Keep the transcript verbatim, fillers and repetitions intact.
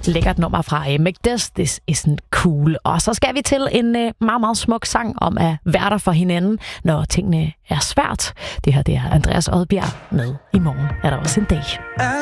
lækkert nummer fra uh, McDess, This Isn't Cool. Og så skal vi til en uh, meget, meget smuk sang om at være der for hinanden, når tingene er svært. Det her, det er Andreas Odbjerg med I morgen er der også en dag.